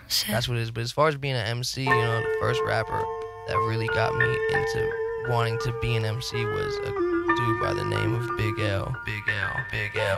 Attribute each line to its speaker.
Speaker 1: That's what it is. But as far as being an MC, the first rapper that really got me into wanting to be an MC was a dude by the name of Big L. Big L. Big L.